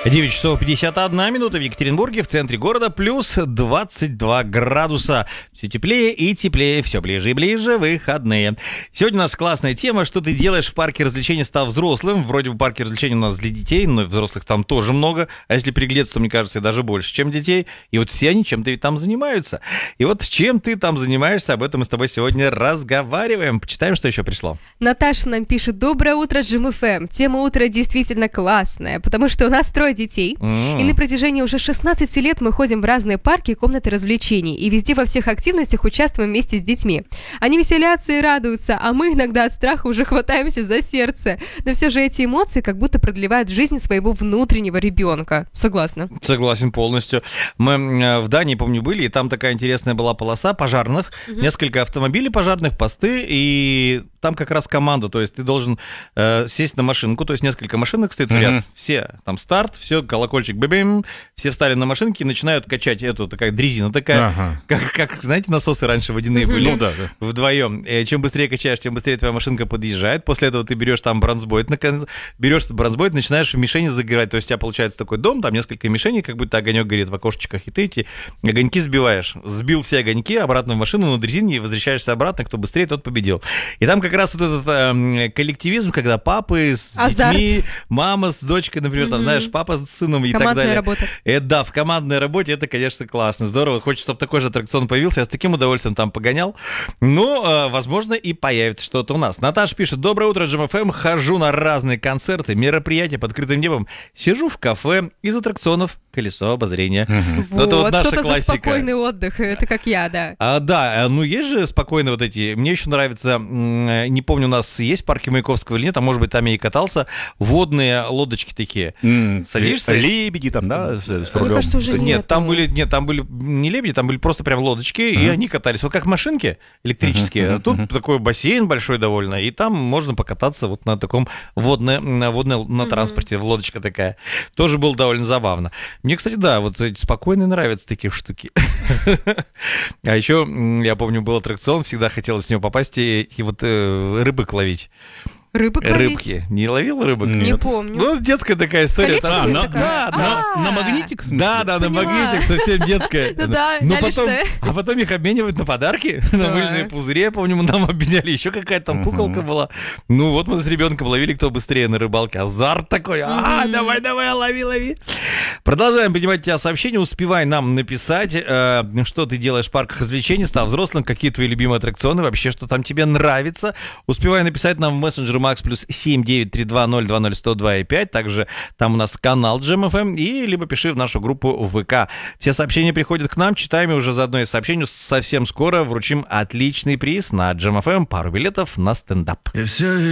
9 часов 51 минута в Екатеринбурге, в центре города, плюс 22 градуса. Все теплее и теплее, все ближе и ближе выходные. Сегодня у нас классная тема, что ты делаешь в парке развлечений, став взрослым. Вроде бы парке развлечений у нас для детей, но взрослых там тоже много. А если приглядеться, то, мне кажется, даже больше, чем детей. И вот все они чем-то ведь там занимаются. И вот чем ты там занимаешься, об этом мы с тобой сегодня разговариваем. Почитаем, что еще пришло. Наташа нам пишет: доброе утро, Джим-ФМ. Тема утра действительно классная, потому что у нас 3 детей, и на протяжении уже 16 лет мы ходим в разные парки и комнаты развлечений, и везде во всех активностях участвуем вместе с детьми. Они веселятся и радуются, а мы иногда от страха уже хватаемся за сердце. Но все же эти эмоции как будто продлевают жизнь своего внутреннего ребенка. Согласна? Согласен полностью. Мы в Дании, помню, были, и там такая интересная была полоса пожарных, несколько автомобилей пожарных, посты, и там как раз команда, то есть ты должен сесть на машинку, то есть несколько машинок стоит в ряд, все, там старт, все, колокольчик, бэбэм, все встали на машинки и начинают качать эту, такая дрезина такая, как, знаете, насосы раньше водяные были, вдвоем. Чем быстрее качаешь, тем быстрее твоя машинка подъезжает, после этого ты берешь там бронзбойт, начинаешь в мишени загорать, то есть у тебя получается такой дом, там несколько мишеней, как будто огонек горит в окошечках, и ты эти огоньки сбиваешь. Сбил все огоньки обратно в машину на дрезине и возвращаешься обратно, кто быстрее, тот победил. И там как раз вот этот коллективизм, когда папы с детьми, мама с дочкой, например, там, знаешь, папа с сыном и так далее. Работа. Да, в командной работе это, конечно, классно, здорово. Хочется, чтобы такой же аттракцион появился. Я с таким удовольствием там погонял. Но, возможно, и появится что-то у нас. Наташа пишет: доброе утро, Джим-ФМ. Хожу на разные концерты, мероприятия под открытым небом. Сижу в кафе, из аттракционов колесо обозрения. Вот, это вот наша кто-то классика. за спокойный отдых, это как я, да. Да, ну есть же спокойные вот эти. Мне еще нравится, не помню, у нас есть в парке Маяковского или нет, а может быть там я и катался, водные лодочки такие. Садишься. Лебеди там, да, с рулем? Мне кажется, уже Нет, там были не лебеди, там были просто прям лодочки, и они катались. Вот как машинки электрические. Тут такой бассейн большой довольно, и там можно покататься вот на таком на транспорте, лодочка такая. Тоже было довольно забавно. Мне, кстати, да, вот эти спокойные нравятся такие штуки. А еще, я помню, был аттракцион, всегда хотелось с него попасть и вот рыбок ловить. Рыбок ловить? Рыбки. Не ловил рыбок? Не помню. Ну, детская такая история. На магнитик, в смысле? Да, на магнитик, совсем детская. Ну да, А потом их обменивают на подарки, на мыльные пузыри. Я помню, мы нам обменяли, еще какая-то там куколка была. Ну вот мы с ребенком ловили, кто быстрее на рыбалке. Азарт такой. Давай, лови. Продолжаем принимать тебя сообщения. Успевай нам написать, что ты делаешь в парках развлечений, став взрослым, какие твои любимые аттракционы, вообще, что там тебе нравится. Успевай написать нам в мессенджер Макс плюс 79320201025. Также там у нас канал Джим-ФМ, и либо пиши в нашу группу ВК. Все сообщения приходят к нам, читаем, и уже заодно и сообщению совсем скоро вручим отличный приз на Джим-ФМ, пару билетов на стендап.